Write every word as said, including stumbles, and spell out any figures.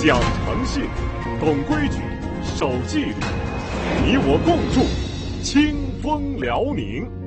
讲诚信，懂规矩，守纪律，你我共筑清风辽宁。